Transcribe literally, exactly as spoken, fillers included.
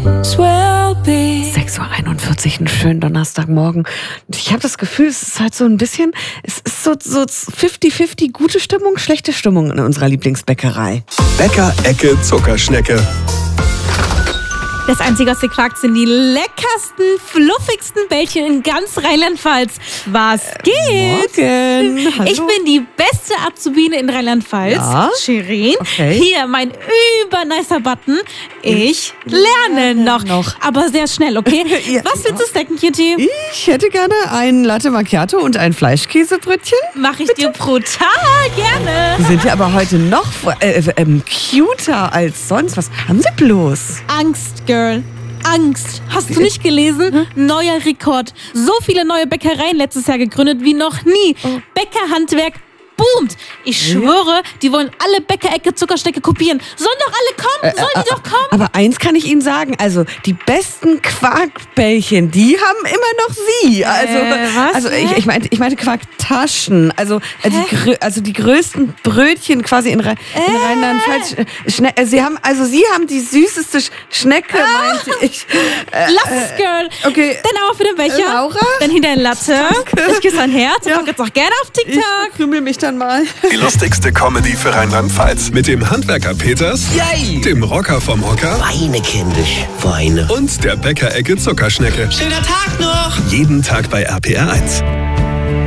sechs Uhr einundvierzig, einen schönen Donnerstagmorgen. Ich habe das Gefühl, es ist halt so ein bisschen, es ist so so fünfzig fünfzig gute Stimmung, schlechte Stimmung in unserer Lieblingsbäckerei. Bäcker-Ecke Zuckerschnecke. Das Einzige, was ihr quakt, sind die leckersten, fluffigsten Bällchen in ganz Rheinland-Pfalz. Was geht? Morgen. Hallo. Ich bin die beste Azubine in Rheinland-Pfalz. Ja? Shirin. Okay. Hier mein übernicer Button. Ich lerne noch. noch. Aber sehr schnell, okay? Ja. Was willst du snacken, Kitty? Ich hätte gerne ein Latte Macchiato und ein Fleischkäsebrötchen. Mach ich dir brutal gerne. Die sind ja aber heute noch äh, ähm, cuter als sonst. Was haben sie bloß? Angst, Girl. Angst. Hast du nicht gelesen? Neuer Rekord. So viele neue Bäckereien letztes Jahr gegründet wie noch nie. Bäckerhandwerk boomt. Ich schwöre, die wollen alle Bäckerecke Zuckerschnecke kopieren. Sollen doch alle kommen. Sollen die doch kommen. Aber eins kann ich Ihnen sagen, also die besten Quarkbällchen, die haben immer noch Sie. Also, Äh, was? also ich, ich meinte, ich meinte Quarktaschen. Also, äh, die, grö- also die größten Brötchen quasi in, Rhe- in Rheinland-Pfalz. Äh, Schne- äh, Sie haben, also Sie haben die süßeste Sch- Schnecke, meinte ich. Äh, Lass es, Girl. okay. Dann auch für den Becher. Äh, Laura? Dann hinter ein Latte. Ich küsse ein Herz. Ja. Und jetzt auch gerne auf Ich TikTok. krümel mich dann mal. Die lustigste Comedy für Rheinland-Pfalz. Mit dem Handwerker Peters, Yay! dem Rocker vom Hocker Weine, kindisch, Weine. und der Bäcker-Ecke Zuckerschnecke. Schöner Tag noch! Jeden Tag bei R P R eins.